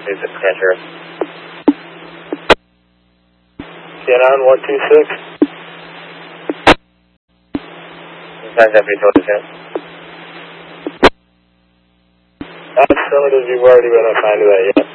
126, can't hear us. CNN 126. Contact Deputy Total. Affirmative, you've already been assigned to that, yeah.